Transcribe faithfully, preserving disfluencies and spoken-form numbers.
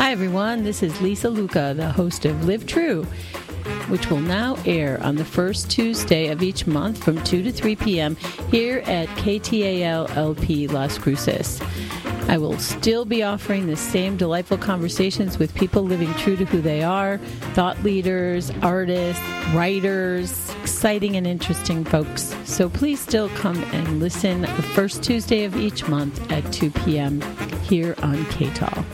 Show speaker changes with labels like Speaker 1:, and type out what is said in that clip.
Speaker 1: Hi, everyone. This is Lisa Luca, the host of Live True, which will now air on the first Tuesday of each month from two to three p.m. here at K T A L L P Las Cruces. I will still be offering the same delightful conversations with people living true to who they are, thought leaders, artists, writers, exciting and interesting folks. So please still come and listen the first Tuesday of each month at two p.m. here on K T A L.